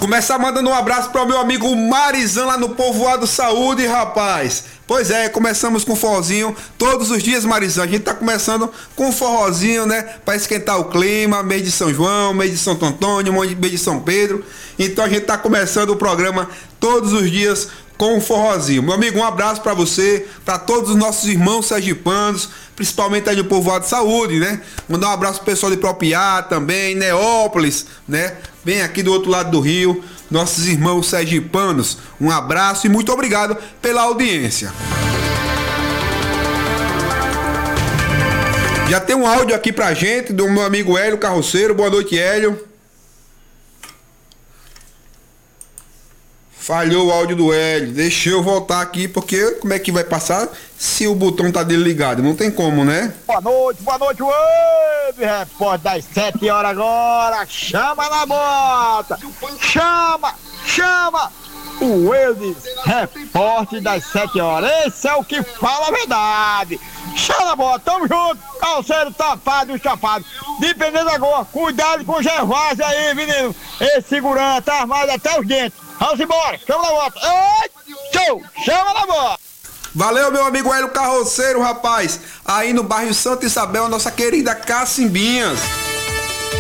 Começar mandando um abraço para o meu amigo Marizão lá no Povoado Saúde, rapaz. Pois é, começamos com forrozinho todos os dias, Marizão. A gente tá começando com forrozinho, né? Para esquentar o clima, mês de São João, mês de Santo Antônio, mês de São Pedro. Então a gente tá começando o programa todos os dias com um forrozinho. Meu amigo, um abraço para você, para todos os nossos irmãos sergipanos, principalmente aí do Povoado Saúde, né? Mandar um abraço pro pessoal de Propiá também, Neópolis, né? Bem aqui do outro lado do rio, nossos irmãos sergipanos. Um abraço e muito obrigado pela audiência. Já tem um áudio aqui pra gente do meu amigo Hélio Carroceiro. Boa noite, Hélio. Falhou o áudio do Hélio. Deixa eu voltar aqui, porque como é que vai passar se o botão tá dele ligado? Não tem como, né? Boa noite, web repórter das 7 horas agora. Chama na bota! Chama! O Eudes, repórter das 7 horas. Esse é o que fala a verdade. Chama na bota, tamo junto. Calceiro tapado e chapado. Dependendo agora, cuidado com o Gervásio aí, menino. Esse segurança tá armado até os dentes. Vamos embora, chama na bota. Show, chama na bota. Valeu, meu amigo Hélio Carroceiro, rapaz. Aí no bairro Santa Isabel, a nossa querida Cacimbinhas.